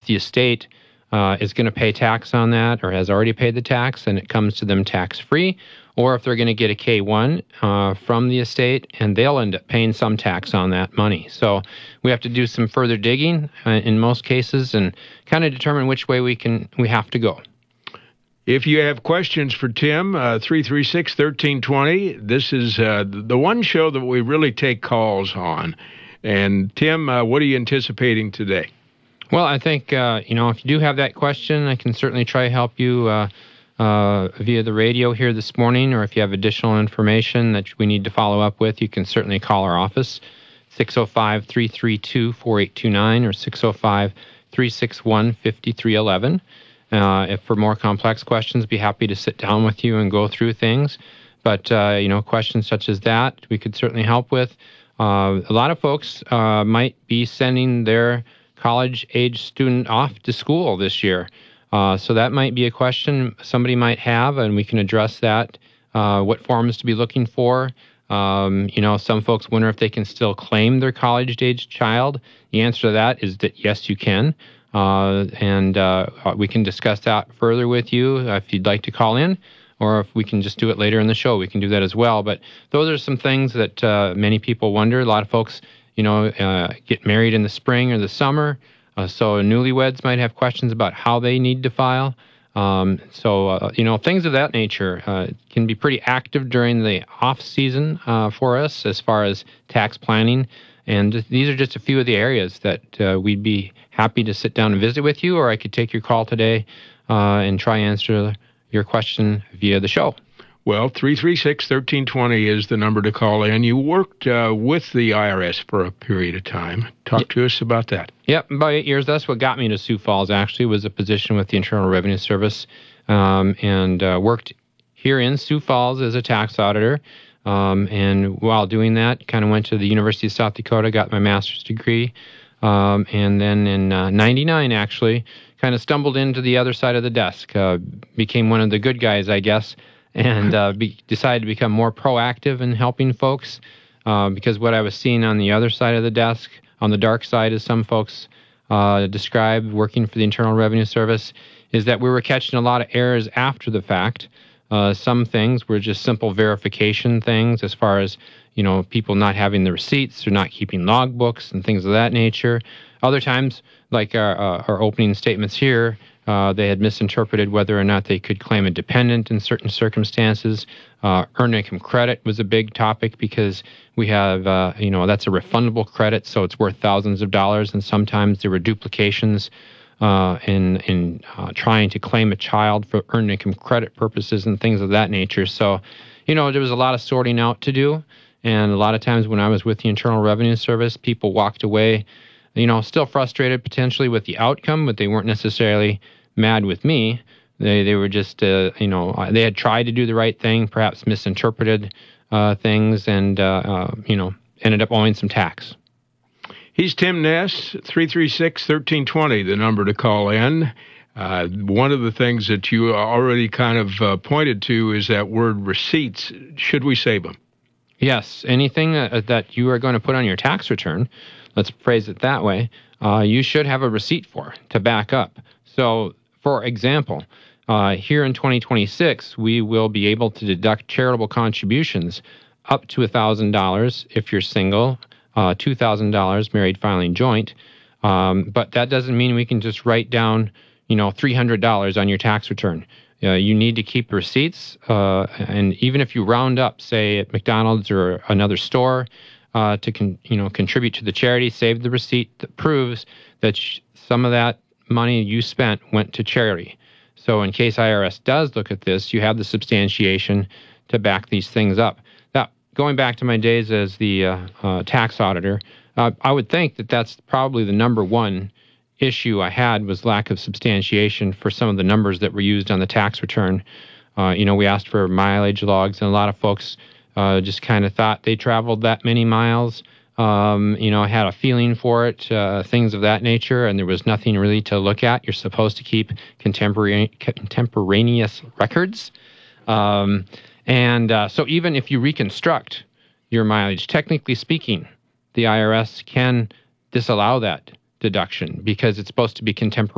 the estate is going to pay tax on that or has already paid the tax, and it comes to them tax-free, or if they're going to get a K-1 from the estate, and they'll end up paying some tax on that money. So we have to do some further digging in most cases and kind of determine which way we have to go. If you have questions for Tim, 336-1320. This is the one show that we really take calls on. And Tim, what are you anticipating today? Well, I think, if you do have that question, I can certainly try to help you via the radio here this morning, or if you have additional information that we need to follow up with, you can certainly call our office, 605-332-4829 or 605-361-5311. If for more complex questions, be happy to sit down with you and go through things. But, questions such as that, we could certainly help with. A lot of folks might be sending their college-age student off to school this year. So that might be a question somebody might have, and we can address that, what forms to be looking for. Some folks wonder if they can still claim their college-age child. The answer to that is that yes, you can. And we can discuss that further with you if you'd like to call in, or if we can just do it later in the show, we can do that as well. But those are some things that many people wonder. A lot of folks get married in the spring or the summer. So newlyweds might have questions about how they need to file. Things of that nature can be pretty active during the off season for us as far as tax planning. And these are just a few of the areas that we'd be happy to sit down and visit with you, or I could take your call today and try and answer your question via the show. Well, 336-1320 is the number to call in. You worked with the IRS for a period of time. Talk to us about that. Yep, about 8 years. That's what got me to Sioux Falls, actually, was a position with the Internal Revenue Service, and worked here in Sioux Falls as a tax auditor. And while doing that, kind of went to the University of South Dakota, got my master's degree, and then in 99, actually, kind of stumbled into the other side of the desk, became one of the good guys, I guess, and decided to become more proactive in helping folks, because what I was seeing on the other side of the desk, on the dark side, as some folks describe working for the Internal Revenue Service, is that we were catching a lot of errors after the fact. Some things were just simple verification things as far as, people not having the receipts or not keeping logbooks and things of that nature. Other times, like our opening statements here, they had misinterpreted whether or not they could claim a dependent in certain circumstances. Earned income credit was a big topic because we have, that's a refundable credit, so it's worth thousands of dollars, and sometimes there were duplications in trying to claim a child for earned income credit purposes and things of that nature. So, there was a lot of sorting out to do, and a lot of times when I was with the Internal Revenue Service, people walked away, still frustrated potentially with the outcome, but they weren't necessarily mad with me. They were just, they had tried to do the right thing, perhaps misinterpreted things, and, ended up owing some tax. He's Tim Ness, 336-1320, the number to call in. One of the things that you already kind of pointed to is that word receipts. Should we save them? Yes. Anything that you are going to put on your tax return, let's phrase it that way, you should have a receipt for to back up. So, for example, here in 2026, we will be able to deduct charitable contributions up to $1,000 if you're single, $2,000 married filing joint. But that doesn't mean we can just write down, $300 on your tax return. You need to keep receipts, and even if you round up, say at McDonald's or another store, to contribute to the charity, save the receipt that proves that some of that money you spent went to charity. So in case IRS does look at this, you have the substantiation to back these things up. Now, going back to my days as the tax auditor, I would think that that's probably the number one issue I had, was lack of substantiation for some of the numbers that were used on the tax return. We asked for mileage logs, and a lot of folks just kind of thought they traveled that many miles. I had a feeling for it, things of that nature, and there was nothing really to look at. You're supposed to keep contemporaneous records. So even if you reconstruct your mileage, technically speaking, the IRS can disallow that deduction because it's supposed to be contemporaneous.